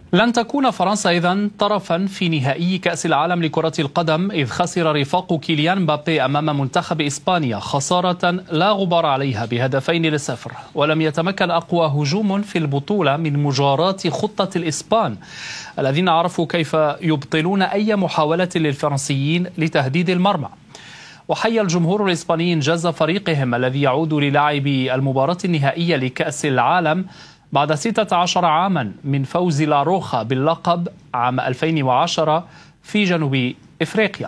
لن تكون فرنسا إذن طرفا في نهائي كأس العالم لكرة القدم، إذ خسر رفاق كيليان مبابي أمام منتخب إسبانيا خسارة لا غبار عليها ب2-0، ولم يتمكن أقوى هجوم في البطولة من مجاراة خطة الإسبان الذين عرفوا كيف يبطلون أي محاولة للفرنسيين لتهديد المرمى. وحيا الجمهور الإسباني إنجاز فريقهم الذي يعود للعب المباراة النهائية لكأس العالم بعد 16 عاما من فوز لاروخا باللقب عام 2010 في جنوب إفريقيا.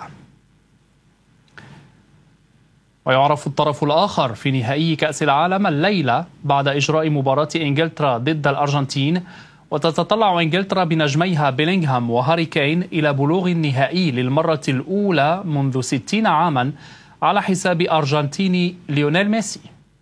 ويعرف الطرف الآخر في نهائي كأس العالم الليلة بعد إجراء مباراة إنجلترا ضد الأرجنتين، وتتطلع إنجلترا بنجميها بيلينغهام وهاري كين إلى بلوغ النهائي للمرة الأولى منذ 60 عاما على حساب أرجنتيني ليونيل ميسي.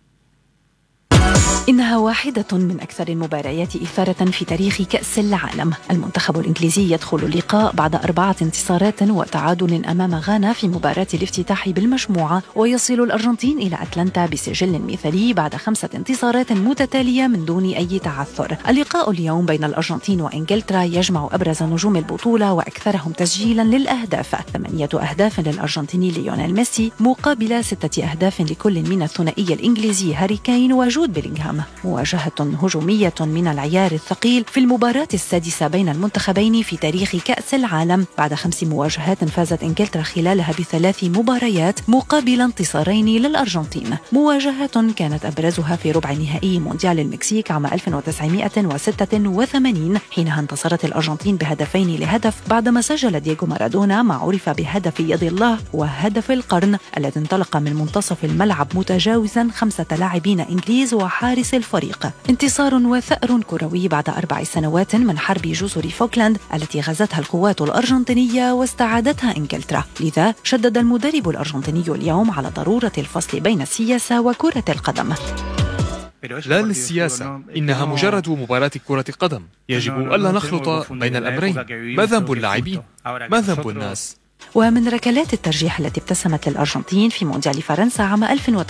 إنها واحدة من أكثر المباريات إثارة في تاريخ كأس العالم. المنتخب الإنجليزي يدخل اللقاء بعد 4 انتصارات وتعادل أمام غانا في مباراة الافتتاح بالمجموعة، ويصل الأرجنتين إلى أتلانتا بسجل مثالي بعد 5 انتصارات متتالية من دون أي تعثر. اللقاء اليوم بين الأرجنتين وإنجلترا يجمع أبرز نجوم البطولة وأكثرهم تسجيلا للأهداف، 8 أهداف للأرجنتيني ليونيل ميسي مقابل 6 أهداف لكل من الثنائي الإنجليزي هاري كين وجود بيلينغهام. مواجهة هجومية من العيار الثقيل في المباراة السادسة بين المنتخبين في تاريخ كأس العالم بعد 5 مواجهات فازت إنجلترا خلالها ب3 مباريات مقابل انتصارين للأرجنتين. مواجهة كانت أبرزها في ربع نهائي مونديال المكسيك عام 1986، حينها انتصرت الأرجنتين ب2-0 بعدما سجل دييغو مارادونا ما عرف بهدف يد الله وهدف القرن الذي انطلق من منتصف الملعب متجاوزا 5 لاعبين إنجليز وحارس الفريق. انتصار وثأر كروي بعد 4 سنوات من حرب جزر فوكلاند التي غزتها القوات الأرجنتينية واستعادتها إنجلترا. لذا شدد المدرب الأرجنتيني اليوم على ضرورة الفصل بين السياسة وكرة القدم. لا للسياسة، إنها مجرد مباراة كرة قدم، يجب ألا نخلط بين الأمرين. ما ذنب اللاعبين؟ ما ذنب الناس؟ ومن ركلات الترجيح التي ابتسمت للأرجنتين في مونديال فرنسا عام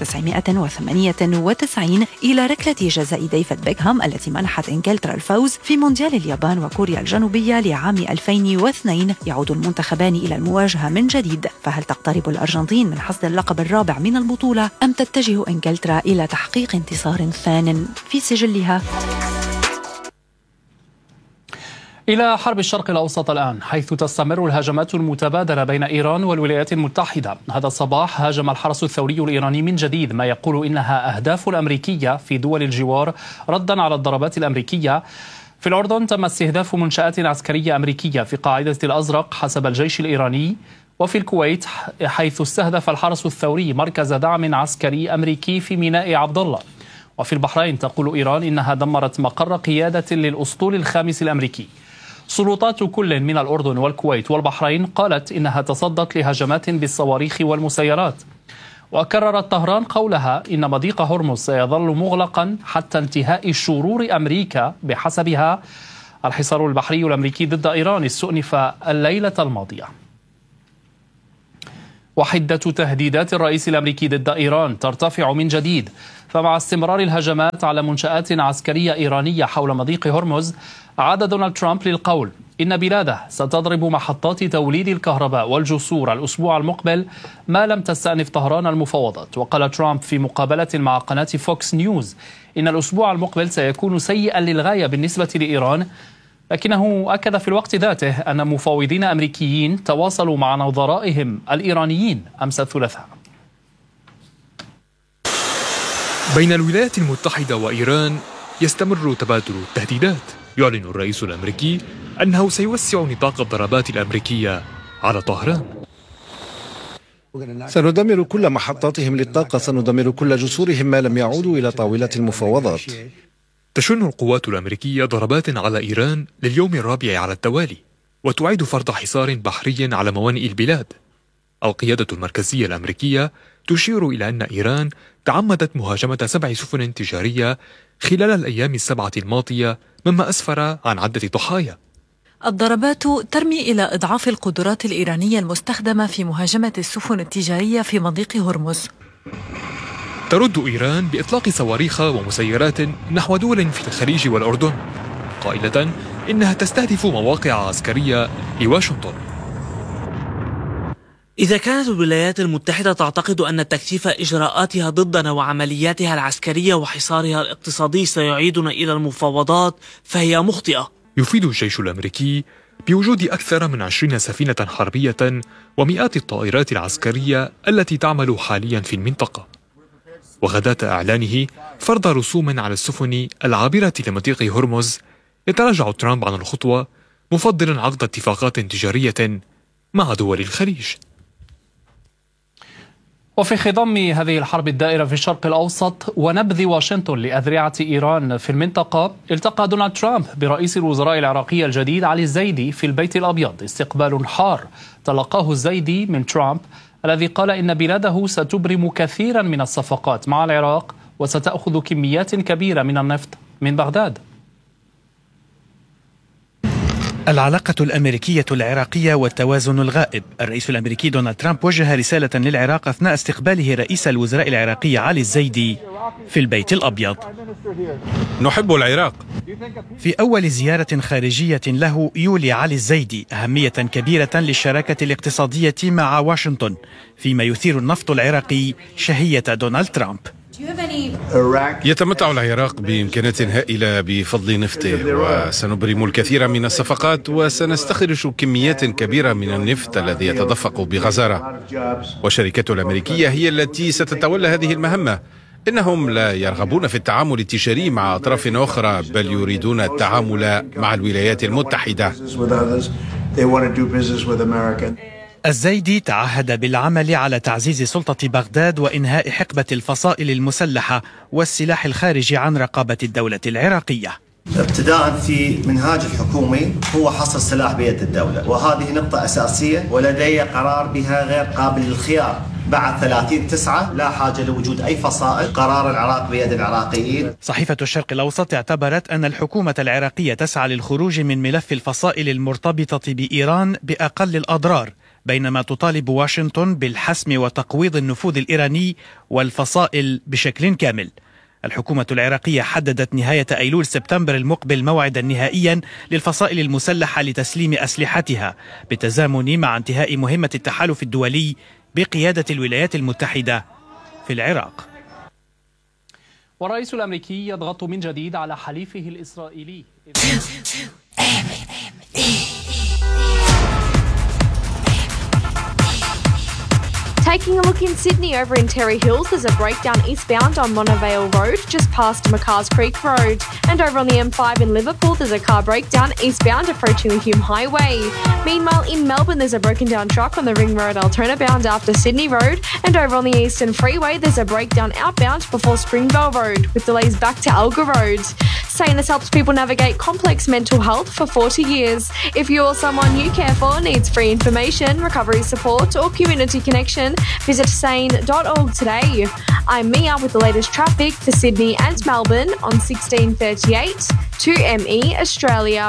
1998 إلى ركلة جزاء ديفيد بيكهام التي منحت إنجلترا الفوز في مونديال اليابان وكوريا الجنوبية لعام 2002. يعود المنتخبان إلى المواجهة من جديد، فهل تقترب الأرجنتين من حصد اللقب الرابع من البطولة أم تتجه إنجلترا إلى تحقيق انتصار ثان في سجلها؟ إلى حرب الشرق الأوسط الآن، حيث تستمر الهجمات المتبادلة بين إيران والولايات المتحدة. هذا الصباح هاجم الحرس الثوري الإيراني من جديد ما يقول إنها أهداف أمريكية في دول الجوار ردا على الضربات الأمريكية. في الأردن تم استهداف منشآت عسكرية أمريكية في قاعدة الأزرق حسب الجيش الإيراني. وفي الكويت حيث استهدف الحرس الثوري مركز دعم عسكري أمريكي في ميناء عبد الله. وفي البحرين تقول إيران إنها دمرت مقر قيادة للأسطول الخامس الأمريكي. سلطات كل من الأردن والكويت والبحرين قالت إنها تصدت لهجمات بالصواريخ والمسيرات. وكررت طهران قولها إن مضيق هرمز سيظل مغلقا حتى انتهاء شرور أمريكا بحسبها. الحصار البحري الأمريكي ضد إيران استؤنف الليلة الماضية. وحدة تهديدات الرئيس الأمريكي ضد إيران ترتفع من جديد، فمع استمرار الهجمات على منشآت عسكرية إيرانية حول مضيق هرمز، عاد دونالد ترامب للقول إن بلاده ستضرب محطات توليد الكهرباء والجسور الأسبوع المقبل ما لم تستأنف طهران المفاوضات. وقال ترامب في مقابلة مع قناة فوكس نيوز إن الأسبوع المقبل سيكون سيئا للغاية بالنسبة لإيران، لكنه أكد في الوقت ذاته أن مفاوضين أمريكيين تواصلوا مع نظرائهم الإيرانيين أمس الثلاثاء. بين الولايات المتحدة وإيران يستمر تبادل التهديدات. يعلن الرئيس الأمريكي أنه سيوسع نطاق الضربات الأمريكية على طهران. سندمر كل محطاتهم للطاقة، سندمر كل جسورهم ما لم يعودوا إلى طاولة المفاوضات. تشن القوات الأمريكية ضربات على إيران لليوم الرابع على التوالي، وتعيد فرض حصار بحري على موانئ البلاد. القيادة المركزية الأمريكية تشير إلى أن إيران تعمدت مهاجمة 7 سفن تجارية خلال الأيام ال7 الماضية، مما أسفر عن عدة ضحايا. الضربات ترمي إلى إضعاف القدرات الإيرانية المستخدمة في مهاجمة السفن التجارية في مضيق هرمز. ترد إيران بإطلاق صواريخ ومسيرات نحو دول في الخليج والأردن، قائلة إنها تستهدف مواقع عسكرية لواشنطن. إذا كانت الولايات المتحدة تعتقد أن تكثيف إجراءاتها ضدنا وعملياتها العسكرية وحصارها الاقتصادي سيعيدنا إلى المفاوضات فهي مخطئة. يفيد الجيش الأمريكي بوجود أكثر من 20 سفينة حربية ومئات الطائرات العسكرية التي تعمل حاليا في المنطقة. وغداة إعلانه فرض رسوم على السفن العابرة لمضيق هرمز، يتراجع ترامب عن الخطوة مفضلا عقد اتفاقات تجارية مع دول الخليج. وفي خضم هذه الحرب الدائرة في الشرق الأوسط ونبذ واشنطن لأذرعة إيران في المنطقة، التقى دونالد ترامب برئيس الوزراء العراقي الجديد علي الزيدي في البيت الأبيض استقبال حار تلقاه الزيدي من ترامب، الذي قال إن بلاده ستبرم كثيرا من الصفقات مع العراق وستأخذ كميات كبيرة من النفط من بغداد. العلاقة الأمريكية العراقية والتوازن الغائب. الرئيس الأمريكي دونالد ترامب وجه رسالة للعراق أثناء استقباله رئيس الوزراء العراقي علي الزيدي في البيت الأبيض. نحب العراق. في أول زيارة خارجية له يولي علي الزيدي أهمية كبيرة للشراكة الاقتصادية مع واشنطن، فيما يثير النفط العراقي شهية دونالد ترامب. يتمتع العراق بإمكانات هائلة بفضل نفطه، وسنبرم الكثير من الصفقات وسنستخرج كميات كبيرة من النفط الذي يتدفق بغزارة، والشركات الأمريكية هي التي ستتولى هذه المهمة. إنهم لا يرغبون في التعامل التجاري مع أطراف أخرى، بل يريدون التعامل مع الولايات المتحدة. الزيدي تعهد بالعمل على تعزيز سلطة بغداد وإنهاء حقبة الفصائل المسلحة والسلاح الخارج عن رقابة الدولة العراقية. ابتداء في منهاج الحكومي هو حصر السلاح بيد الدولة، وهذه نقطة أساسية ولدي قرار بها غير قابل للخيار. بعد 30/9 لا حاجة لوجود أي فصائل، قرار العراق بيد العراقيين. صحيفة الشرق الأوسط اعتبرت أن الحكومة العراقية تسعى للخروج من ملف الفصائل المرتبطة بإيران بأقل الأضرار، بينما تطالب واشنطن بالحسم وتقويض النفوذ الإيراني والفصائل بشكل كامل. الحكومة العراقية حددت نهاية أيلول سبتمبر المقبل موعدا نهائيا للفصائل المسلحة لتسليم أسلحتها، بالتزامن مع انتهاء مهمة التحالف الدولي بقيادة الولايات المتحدة في العراق. والرئيس الأمريكي يضغط من جديد على حليفه الإسرائيلي. Taking a look in Sydney, over in Terry Hills, there's a breakdown eastbound on Monavale Road, just past McCarrs Creek Road. And over on the M5 in Liverpool, there's a car breakdown eastbound approaching the Hume Highway. Meanwhile, in Melbourne, there's a broken down truck on the Ring Road Altona bound after Sydney Road. And over on the Eastern Freeway, there's a breakdown outbound before Springvale Road, with delays back to Alga Road. Sanus helps people navigate complex mental health for 40 years. If you or someone you care for needs free information, recovery support or community connection, visit sane.org today. I'm Mia with the latest traffic for Sydney and Melbourne on 1638 2ME Australia.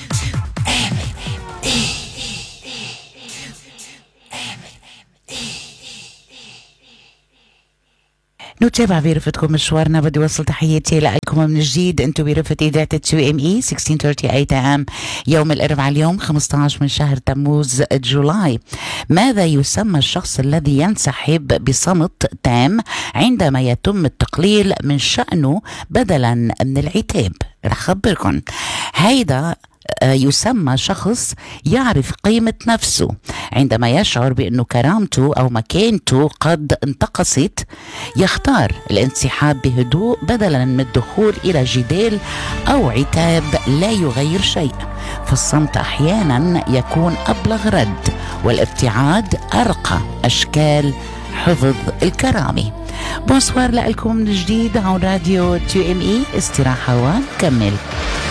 نتابع برفقتكم مشوارنا. بدي وصل تحياتي لكم من جديد. انتم برفقة إذاعة 2ME 1638 AM يوم الأربعاء اليوم 15 من شهر تموز جولاي. ماذا يسمى الشخص الذي ينسحب بصمت تام عندما يتم التقليل من شأنه بدلا من العتاب؟ رح أخبركم. هيدا يسمى شخص يعرف قيمة نفسه. عندما يشعر بأنه كرامته أو مكانته قد انتقصت، يختار الانسحاب بهدوء بدلا من الدخول إلى جدال أو عتاب لا يغير شيء. فالصمت أحيانا يكون أبلغ رد، والابتعاد أرقى أشكال حفظ الكرامة. بونسوار لكم من جديد على راديو 2ME. استراحة ونكمل.